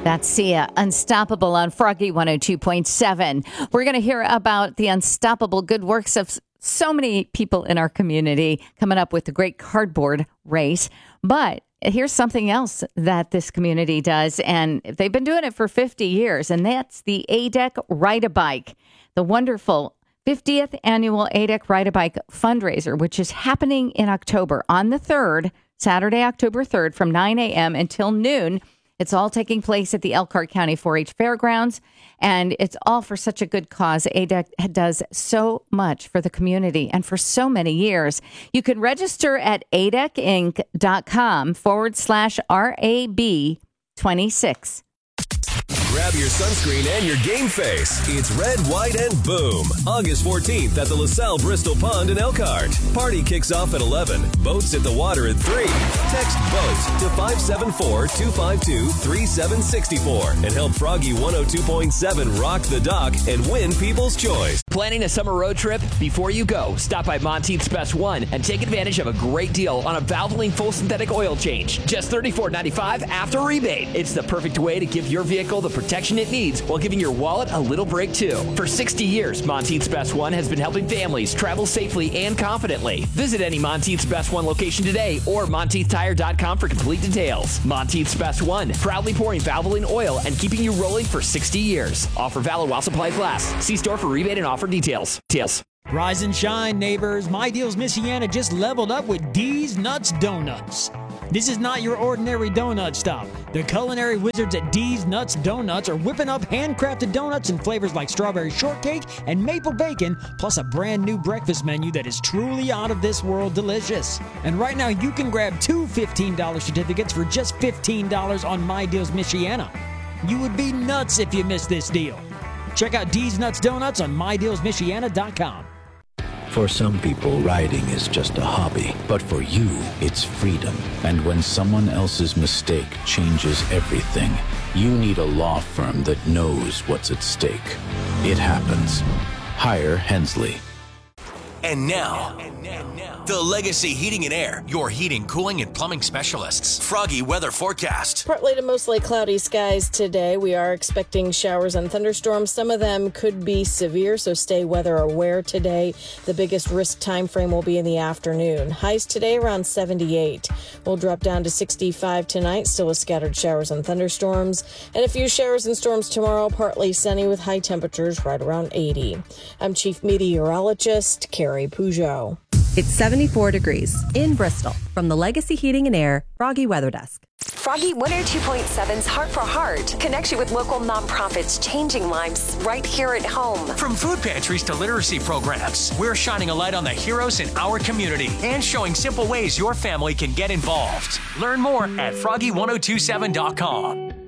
That's Sia, Unstoppable on Froggy 102.7. We're going to hear about the unstoppable good works of so many people in our community coming up with the great cardboard race. But here's something else that this community does, and they've been doing it for 50 years, and that's the ADEC Ride-A-Bike, the wonderful 50th annual ADEC Ride-A-Bike fundraiser, which is happening in October on the 3rd, Saturday, October 3rd, from 9 a.m. until noon. It's all taking place at the Elkhart County 4-H Fairgrounds, and it's all for such a good cause. ADEC does so much for the community and for so many years. You can register at adecinc.com/RAB26. Grab your sunscreen and your game face. It's Red, White, and Boom. August 14th at the LaSalle Bristol Pond in Elkhart. Party kicks off at 11. Boats at the water at 3. Text BOAT to 574-252-3764 and help Froggy 102.7 rock the dock and win People's Choice. Planning a summer road trip? Before you go, stop by Monteith's Best One and take advantage of a great deal on a Valvoline full synthetic oil change. Just $34.95 after rebate. It's the perfect way to give your vehicle the protection it needs while giving your wallet a little break too. For 60 years, Monteith's Best One has been helping families travel safely and confidently. Visit any Monteith's Best One location today or MonteithTire.com for complete details. Monteith's Best One, proudly pouring Valvoline oil and keeping you rolling for 60 years. Offer valid while supplies last. See store for rebate and offer details. Rise and shine, neighbors. My Deals Michiana just leveled up with D's Nuts Donuts. This is not your ordinary donut stop. The culinary wizards at D's Nuts Donuts are whipping up handcrafted donuts in flavors like strawberry shortcake and maple bacon, plus a brand new breakfast menu that is truly out of this world delicious. And right now you can grab 2 $15 certificates for just $15 on My Deals Michiana. You would be nuts if you missed this deal. Check out D's Nuts Donuts on MyDealsMichiana.com. For some people, riding is just a hobby, but for you, it's freedom. And when someone else's mistake changes everything, you need a law firm that knows what's at stake. It happens. Hire Hensley. And now, the Legacy Heating and Air, your heating, cooling, and plumbing specialists. Froggy weather forecast. Partly to mostly cloudy skies today. We are expecting showers and thunderstorms. Some of them could be severe, so stay weather aware today. The biggest risk time frame will be in the afternoon. Highs today around 78. We'll drop down to 65 tonight, still with scattered showers and thunderstorms. And a few showers and storms tomorrow, partly sunny with high temperatures right around 80. I'm Chief Meteorologist Carrie Peugeot. It's 74 degrees in Bristol from the Legacy Heating and Air Froggy Weather Desk. Froggy 102.7's Heart for Heart connects you with local nonprofits changing lives right here at home. From food pantries to literacy programs, we're shining a light on the heroes in our community and showing simple ways your family can get involved. Learn more at froggy1027.com.